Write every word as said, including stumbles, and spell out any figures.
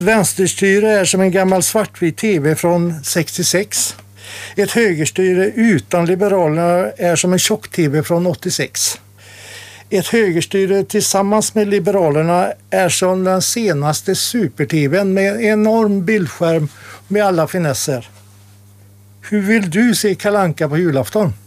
Vänsterstyre är som en gammal svartvit tv från sextiosex. Ett högerstyre utan Liberalerna är som en tjock-tv från åttiosex. Ett högerstyre tillsammans med Liberalerna är som den senaste super-tvn med enorm bildskärm med alla finesser. Hur vill du se Kalle Anka på julafton?